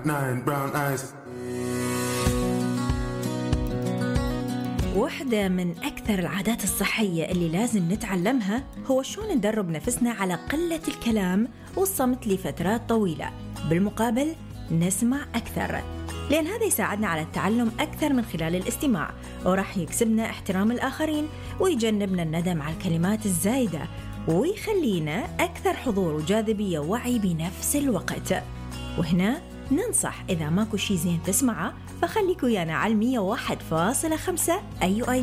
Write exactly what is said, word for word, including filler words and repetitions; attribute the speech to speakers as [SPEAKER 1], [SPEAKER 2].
[SPEAKER 1] Nine brown eyes.
[SPEAKER 2] واحدة من أكثر العادات الصحية اللي لازم نتعلمها هو شلون ندرب نفسنا على قلة الكلام والصمت لفترات طويلة. بالمقابل نسمع أكثر، لأن هذا يساعدنا على التعلم أكثر من خلال الاستماع، وراح يكسبنا احترام الآخرين ويجنبنا الندم على الكلمات الزايدة، ويخلينا أكثر حضور وجاذبية ووعي بنفس الوقت. وهنا ننصح إذا ماكو شي زين تسمعه فخليك ويانا على مية وواحد فاصلة خمسة أي